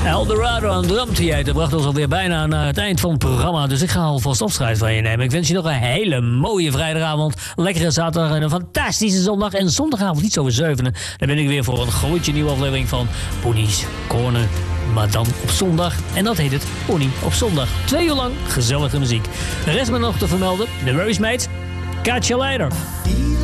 Eldorado aan Drum Theater bracht ons alweer bijna naar het eind van het programma. Dus ik ga alvast afscheid van je nemen. Ik wens je nog een hele mooie vrijdagavond. Lekkere zaterdag en een fantastische zondag. En zondagavond iets over 7. Dan ben ik weer voor een gloedje nieuwe aflevering van Pony's Corner. Maar dan op zondag. En dat heet het Pony op zondag. 2 uur lang gezellige muziek. De rest maar nog te vermelden. The Rose Mate. Catch you later.